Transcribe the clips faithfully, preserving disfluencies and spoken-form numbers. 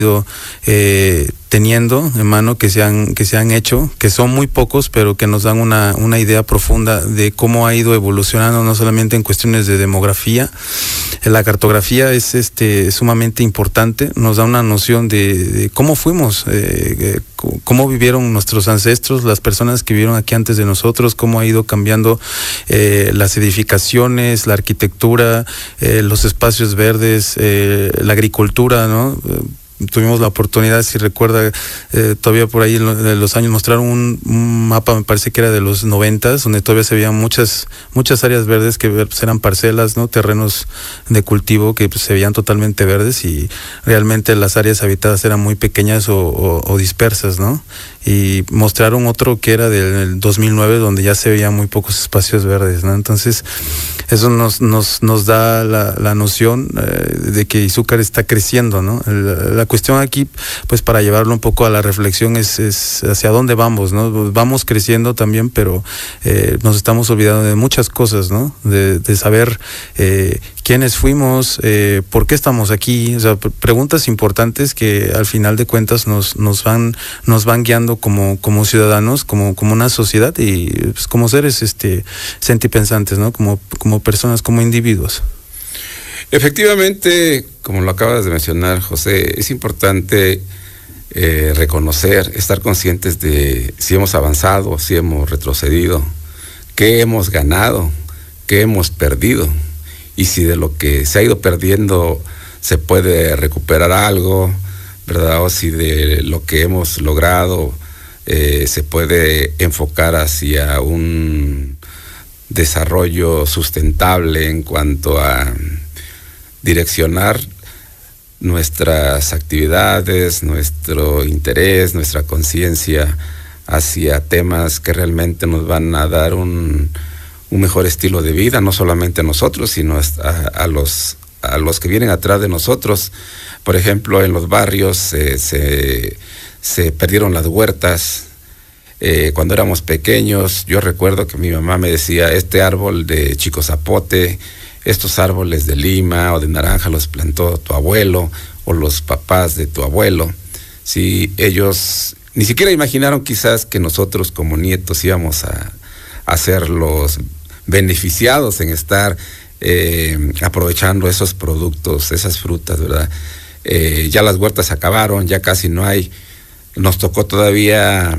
Eh, teniendo en mano, que se han que se han hecho, que son muy pocos, pero que nos dan una una idea profunda de cómo ha ido evolucionando, no solamente en cuestiones de demografía. La cartografía es este sumamente importante, nos da una noción de, de cómo fuimos, eh, cómo vivieron nuestros ancestros, las personas que vivieron aquí antes de nosotros, cómo ha ido cambiando eh, las edificaciones, la arquitectura, eh, los espacios verdes, eh, la agricultura, ¿no? Tuvimos la oportunidad, si recuerda, eh, todavía por ahí en los años mostraron un, un mapa, me parece que era de los noventas, donde todavía se veían muchas muchas áreas verdes que pues, eran parcelas, no, terrenos de cultivo que pues, se veían totalmente verdes, y realmente las áreas habitadas eran muy pequeñas o, o, o dispersas, ¿no? Y mostraron otro que era del dos mil nueve, donde ya se veían muy pocos espacios verdes, ¿no? Entonces eso nos nos nos da la, la noción eh, de que Izúcar está creciendo, ¿no? La, la cuestión aquí, pues para llevarlo un poco a la reflexión, es, es hacia dónde vamos, ¿no? Vamos creciendo también, pero eh, nos estamos olvidando de muchas cosas, ¿no? De, de saber eh, quiénes fuimos, eh, por qué estamos aquí, o sea, preguntas importantes que al final de cuentas nos nos van nos van guiando como como ciudadanos, como como una sociedad y pues, como seres este sentipensantes, ¿no? Como como personas, como individuos. Efectivamente, como lo acabas de mencionar, José, es importante eh, reconocer, estar conscientes de si hemos avanzado, si hemos retrocedido, qué hemos ganado, qué hemos perdido, y si de lo que se ha ido perdiendo se puede recuperar algo, ¿verdad? O si de lo que hemos logrado eh, se puede enfocar hacia un desarrollo sustentable en cuanto a direccionar nuestras actividades, nuestro interés, nuestra conciencia hacia temas que realmente nos van a dar un, un mejor estilo de vida, no solamente a nosotros, sino a, a, los, a los que vienen atrás de nosotros. Por ejemplo, en los barrios eh, se, se perdieron las huertas. Eh, cuando éramos pequeños, yo recuerdo que mi mamá me decía, este árbol de chico zapote, estos árboles de lima o de naranja los plantó tu abuelo o los papás de tu abuelo. Sí, ellos ni siquiera imaginaron quizás que nosotros como nietos íbamos a, a ser los beneficiados en estar eh, aprovechando esos productos, esas frutas, ¿verdad? Eh, ya las huertas acabaron, ya casi no hay. Nos tocó todavía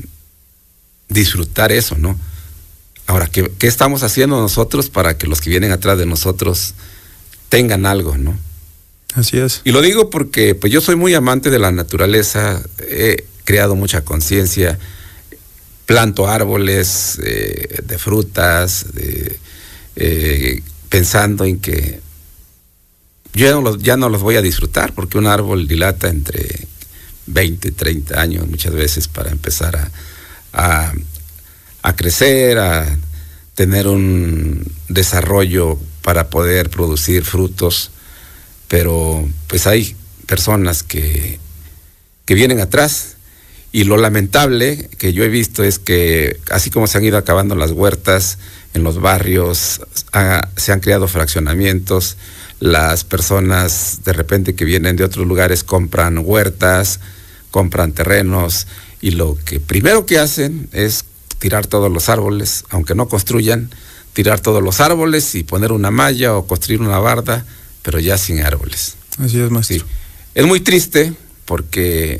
disfrutar eso, ¿no? Ahora, ¿qué, ¿qué estamos haciendo nosotros para que los que vienen atrás de nosotros tengan algo, ¿no? Así es. Y lo digo porque pues yo soy muy amante de la naturaleza, he creado mucha conciencia, planto árboles eh, de frutas, de, eh, pensando en que yo ya no, los, ya no los voy a disfrutar, porque un árbol dilata entre veinte, treinta años muchas veces para empezar a, a a crecer, a tener un desarrollo para poder producir frutos, pero pues hay personas que, que vienen atrás, y lo lamentable que yo he visto es que así como se han ido acabando las huertas en los barrios, ha, se han creado fraccionamientos, las personas de repente que vienen de otros lugares compran huertas, compran terrenos, y lo que primero que hacen es tirar todos los árboles, aunque no construyan, tirar todos los árboles y poner una malla o construir una barda, pero ya sin árboles. Así es, maestro. Sí. Es muy triste porque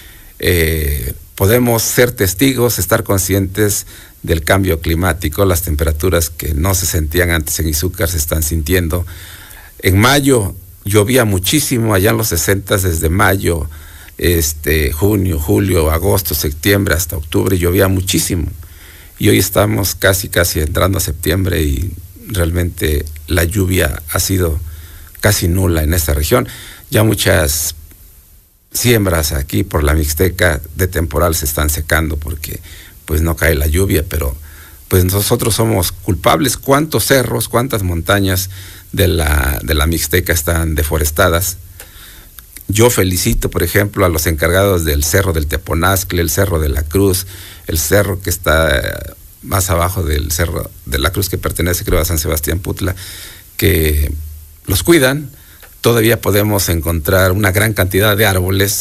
eh, podemos ser testigos, estar conscientes del cambio climático, las temperaturas que no se sentían antes en Izúcar se están sintiendo. En mayo llovía muchísimo, allá en los sesentas, desde mayo, este, junio, julio, agosto, septiembre hasta octubre, llovía muchísimo. Y hoy estamos casi, casi entrando a septiembre y realmente la lluvia ha sido casi nula en esta región. Ya muchas siembras aquí por la Mixteca de temporal se están secando porque pues no cae la lluvia, pero pues nosotros somos culpables. ¿Cuántos cerros, cuántas montañas de la, de la Mixteca están deforestadas? Yo felicito, por ejemplo, a los encargados del Cerro del Teponazcle, el Cerro de la Cruz, el cerro que está más abajo del Cerro de la Cruz, que pertenece, creo, a San Sebastián Putla, que los cuidan. Todavía podemos encontrar una gran cantidad de árboles